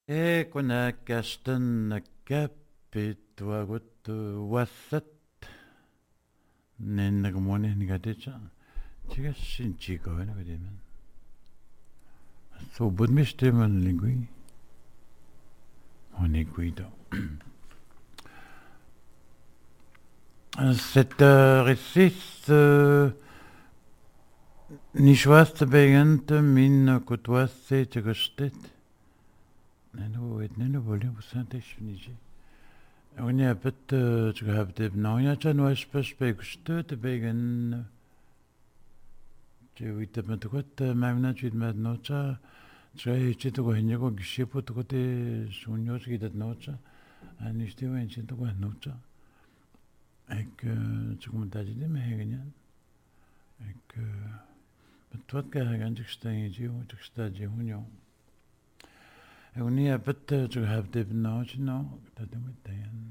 Kuna kastan kapit wagut wasat nennagamone nigadecha chiga shinchiko na gademan so budmisteman lingui oniguido 7h06 nishwast begant min kutwasse chagastet nenu volim busante shunije oni apet chgabde bnoya chan washpash begustet begen Wita matukot mamna chit mad nocha chay chito ko hinyako gishipo to kote shunyo chidat nocha anishte wen chito ko nocha ek chukumtaji de mehenyan ek betwat ka ganjik stai ji o chiksta ji hunyo uni apet chughabde bnoch no tadumit dayan